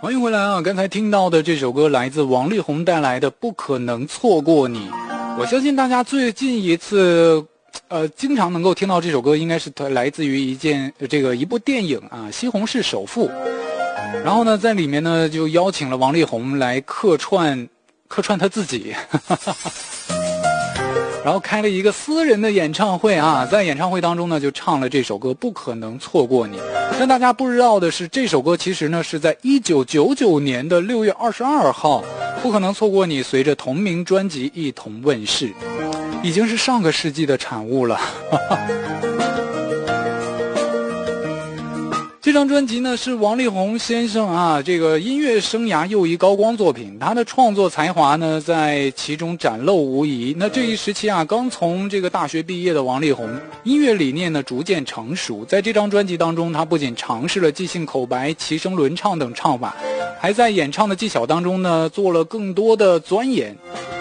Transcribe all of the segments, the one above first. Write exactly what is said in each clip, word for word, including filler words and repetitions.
欢迎回来啊！刚才听到的这首歌来自王力宏带来的《不可能错过你》。我相信大家最近一次呃经常能够听到这首歌，应该是来自于一件这个一部电影啊，《西红柿首富》。然后呢，在里面呢就邀请了王力宏来客串客串他自己。然后开了一个私人的演唱会啊，在演唱会当中呢，就唱了这首歌《不可能错过你》。但大家不知道的是，这首歌其实呢是在一九九九年的六月二十二号，《不可能错过你》随着同名专辑一同问世，已经是上个世纪的产物了。这张专辑呢是王力宏先生啊这个音乐生涯又一高光作品，他的创作才华呢在其中展露无遗。那这一时期啊，刚从这个大学毕业的王力宏，音乐理念呢逐渐成熟。在这张专辑当中，他不仅尝试了即兴口白、齐声轮唱等唱法，还在演唱的技巧当中呢做了更多的钻研。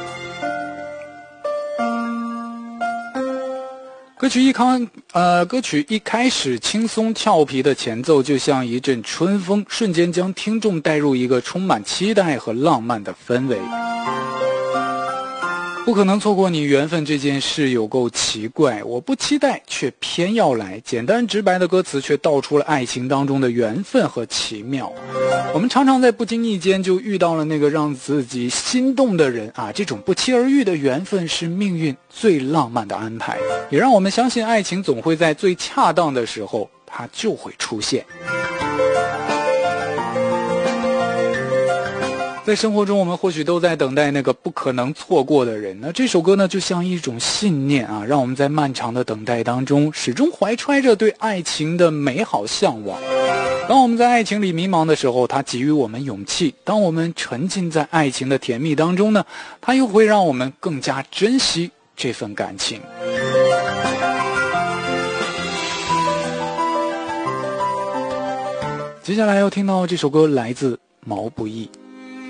歌曲一开呃，歌曲一开始轻松俏皮的前奏，就像一阵春风，瞬间将听众带入一个充满期待和浪漫的氛围。不可能错过你，缘分这件事有够奇怪，我不期待却偏要来。简单直白的歌词却道出了爱情当中的缘分和奇妙。我们常常在不经意间就遇到了那个让自己心动的人啊，这种不期而遇的缘分是命运最浪漫的安排，也让我们相信爱情总会在最恰当的时候它就会出现。在生活中，我们或许都在等待那个不可能错过的人。那这首歌呢，就像一种信念啊，让我们在漫长的等待当中，始终怀揣着对爱情的美好向往。当我们在爱情里迷茫的时候，它给予我们勇气；当我们沉浸在爱情的甜蜜当中呢，它又会让我们更加珍惜这份感情。接下来要听到这首歌来自毛不易。